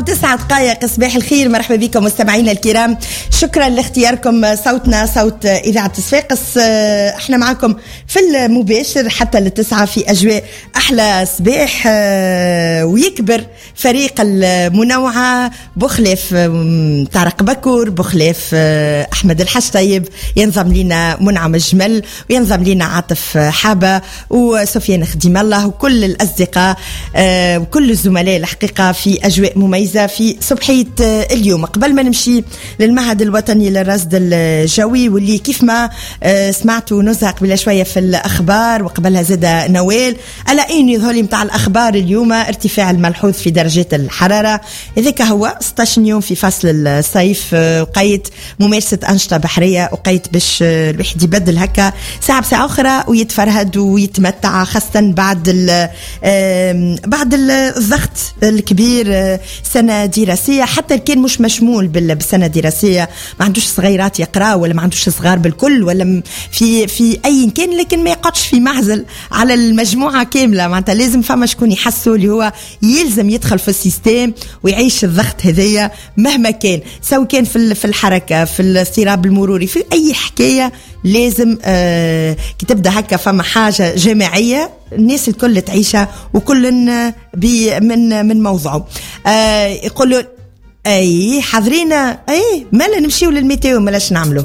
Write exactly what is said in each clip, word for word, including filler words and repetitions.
تسعة دقائق. صباح الخير، مرحبا بكم مستمعينا الكرام، شكرا لاختياركم صوتنا صوت إذاعة صفاقس. احنا معكم في المباشر حتى للتسعة في أجواء أحلى صباح ويكبر فريق المنوعة بخلاف طارق بكور، بخلاف أحمد الحاج طيب، ينضم لنا منعم الجمل وينضم لنا عاطف حابة وسفيان خديم الله وكل الأصدقاء وكل الزملاء الحقيقة في أجواء مميزة في صبحية اليوم. قبل ما نمشي للمعهد الوطني للرصد الجوي واللي كيف ما سمعتوا نزهة قبل شوية في الأخبار وقبلها زادة نوال، ألا إن يظهر متاع الأخبار اليوم ارتفاع الملحوظ في درجات الحرارة. إذاك هو ستة عشر يوم في فصل الصيف، وقيت ممارسة أنشطة بحرية، وقيت باش الواحد يبدل هكا ساعة بساعة أخرى ويتفرهد ويتمتع، خاصة بعد بعد الضغط الكبير. سنة دراسية حتى كان مش مشمول بالسنة الدراسية، ما عندوش صغيرات يقرأ ولا ما عندوش صغار بالكل ولا في في أي كان، لكن ما يقعدش في معزل على المجموعة كاملة. معناتها لازم فما شكون يحسوا اللي هو يلزم يدخل في السيستم ويعيش الضغط هذية مهما كان، سواء كان في في الحركة، في الاضطراب المروري، في أي حكاية لازم آه كي تبدا هكا فما حاجة جماعية الناس الكل تعيشها وكل من من موضوعه. آه يقولوا اي حاضرين، اي مالا نمشيو للميتيو، مالاش نعملو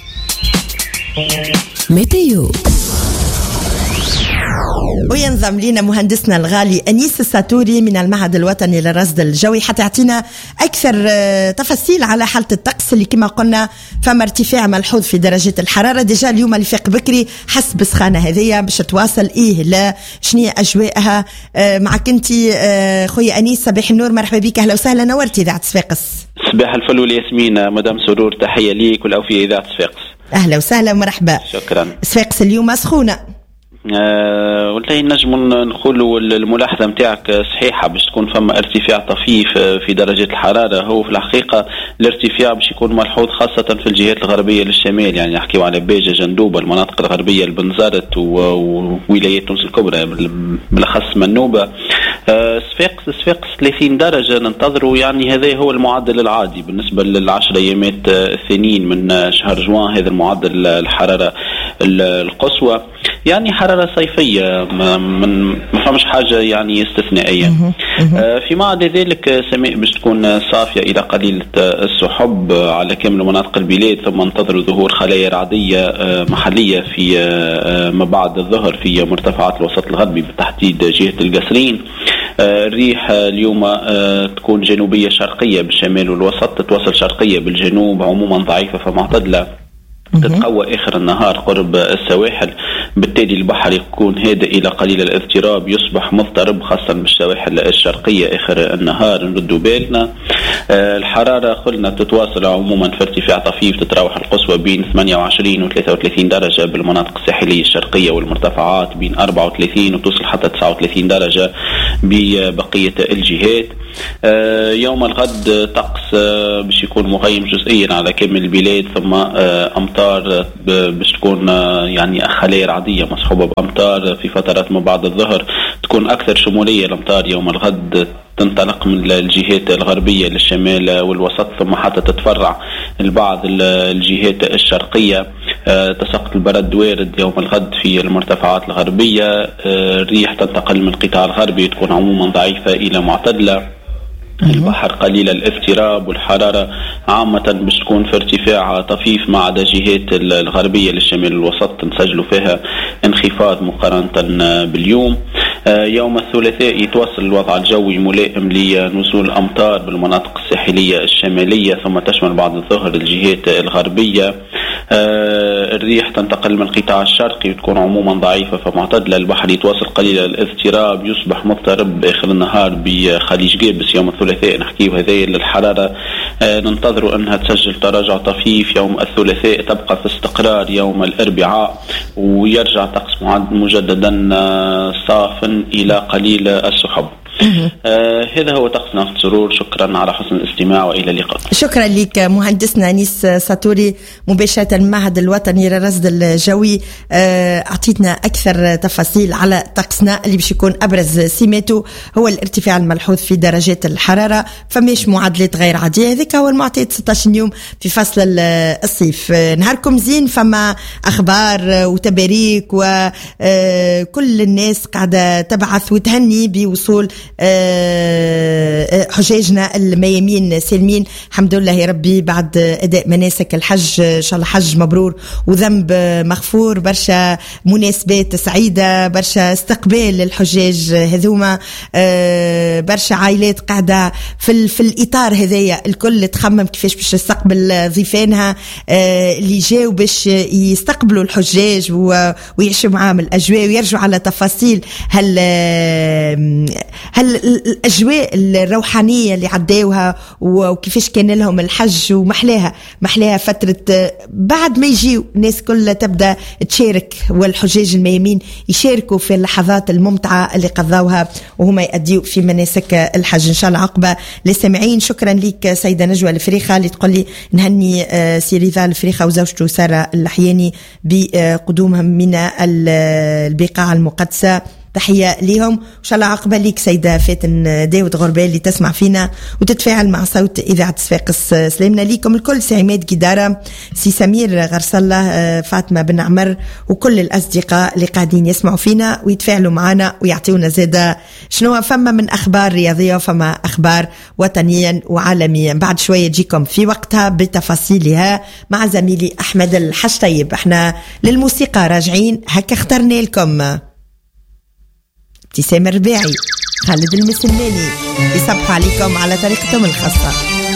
ميتيو. وينضم لنا مهندسنا الغالي أنيس الساتوري من المعهد الوطني للرصد الجوي حتى يعطينا أكثر تفاصيل على حالة الطقس اللي كما قلنا فما ارتفاع ملحوظ في درجة الحرارة. ديجا اليوم اللي فاق بكري حس بسخانة هذية باش تواصل إيه لا شنية أجواءها. معك أنت خويا أنيس، صباح النور، مرحبا بك، أهلا وسهلا، نورتي إذاعة صفاقس. صباح الفل والياسمين مدام سرور، تحية ليك والأوفية إذاعة صفاقس. أهلا وسهلا ومرحبا. شكرا. صفاقس اليوم سخونة. أه والله نجم نقولوا الملاحظة متاعك صحيحة، باش تكون فما ارتفاع طفيف في درجة الحرارة. هو في الحقيقة الارتفاع باش يكون ملحوظ خاصة في الجهات الغربية للشمال، يعني نحكيو على باجة، جندوبة، المناطق الغربية، البنزرت وولايات تونس الكبرى بالأخص منوبة. أه صفاقس صفاقس ثلاثين درجة ننتظروا، يعني هذا هو المعدل العادي بالنسبة للعشر أيامات الثانيين من شهر جوان. هذا المعدل الحرارة القصوى، يعني حرارة صيفية، ما من ما فمش حاجة يعني استثنائية. آه فيما عدا ذلك سماء باش تكون صافية إلى قليلة السحب على كامل مناطق البلاد، ثم انتظروا ظهور خلايا رعدية آه محلية في آه ما بعد الظهر في مرتفعات الوسط الغربي، بالتحديد جهة القصرين. آه الريح اليوم آه تكون جنوبية شرقية بالشمال والوسط، تتوصل شرقية بالجنوب، عموما ضعيفة فمعتدلة، تتقوى آخر النهار قرب السواحل. بالتالي البحر يكون هادئ إلى قليل الاضطراب، يصبح مضطرب خاصة بالسواحل الشرقية آخر النهار. نردوا بالنا آه الحرارة قلنا تتواصل عموما في ارتفاع طفيف، تتراوح القصوى بين ثمانية وعشرين و ثلاثة وثلاثين درجة بالمناطق الساحلية الشرقية، والمرتفعات بين أربعة وثلاثين وتوصل حتى تسعة وثلاثين درجة ببقية الجهات. آه يوم الغد طقس آه باش يكون مغيم جزئيا على كامل البلاد، ثم آه أمطار باش تكون آه يعني خلايا رعدية مصحوبة بأمطار في فترات ما بعد الظهر. تكون أكثر شمولية الأمطار يوم الغد، تنطلق من الجهات الغربية للشمال والوسط، ثم حتى تتفرع البعض الجهات الشرقية. أه تساقط البرد وارد يوم الغد في المرتفعات الغربية. أه الريح تنتقل من القطاع الغربي، تكون عموما ضعيفة إلى معتدلة. البحر قليل الاضطراب، والحرارة عامة باش تكون في ارتفاع طفيف، ما عدا جهات الغربية للشمال والوسط نسجلوا فيها انخفاض مقارنة باليوم. يوم الثلاثاء يتواصل الوضع الجوي ملائم لنزول أمطار بالمناطق الساحلية الشمالية، ثم تشمل بعد الظهر الجهات الغربية. الريح تنتقل من القطاع الشرقي وتكون عموما ضعيفة فمعتدلة. البحر يتواصل قليل الاضطراب، يصبح مضطرب آخر النهار بخليج قابس يوم الثلاثاء. نحكيه هذه الحرارة ننتظر أنها تسجل تراجع طفيف يوم الثلاثاء، تبقى في استقرار يوم الأربعاء، ويرجع طقس مجددا صاف إلى قليل السحب. آه هذا هو طقس نافذ سرور. شكرا على حسن الاستماع وإلى اللقاء. شكرا لك مهندسنا أنيس ساتوري مباشرة من المعهد الوطني للرصد الجوي. آه أعطيتنا أكثر تفاصيل على طقسنا اللي باش يكون أبرز سماته هو الارتفاع الملحوظ في درجات الحرارة، فماش معادلات غير عادية. هذاك هو المعطيات ستة عشر يوم في فصل الصيف. آه نهاركم زين، فما أخبار وتباريك وكل الناس قاعدة تبعث وتهني بوصول حجاجنا الميامين سالمين الحمد لله يا ربي بعد أداء مناسك الحج. إن شاء الله حج مبرور وذنب مغفور، برشا مناسبات سعيدة، برشا استقبال للحجاج هذوما، برشا عائلات قاعدة في, في الإطار هذايا الكل تخمم كيفاش باش تستقبل ضيفانها اللي جاوا باش يستقبلوا الحجاج ويعيشوا معاهم الأجواء ويرجعوا على تفاصيل هل هل الأجواء الروحانية اللي عداوها وكيفاش كان لهم الحج ومحلاها محلاها فترة بعد ما يجيوا الناس كلها تبدأ تشارك، والحجاج الميامين يشاركوا في اللحظات الممتعة اللي قضاوها وهم يأديوا في مناسك الحج. إن شاء الله عقبة للسامعين. شكرا لك سيدة نجوى الفريخة اللي تقول لي نهني سي رضا الفريخة وزوجته سارة اللحياني بقدومهم من البقاع المقدسة. تحية ليهم. وإن شاء الله عقبة ليك سيدة فاتن داود غربال اللي تسمع فينا وتتفاعل مع صوت إذاعة صفاقس. سلامنا ليكم الكل، سي عماد قدارة، سي سمير غرسالة، فاطمة بن عمر، وكل الأصدقاء اللي قاعدين يسمعوا فينا ويتفاعلوا معنا ويعطيونا زادة شنو فما من أخبار رياضية وفما أخبار وطنيا وعالميا. بعد شوية جيكم في وقتها بتفاصيلها مع زميلي أحمد الحش. طيب احنا للموسيقى راجعين، هكا اخترنا لكم ابتسام الرباعي، خالد المسلماني يصبحوا عليكم على طريقتهم الخاصة.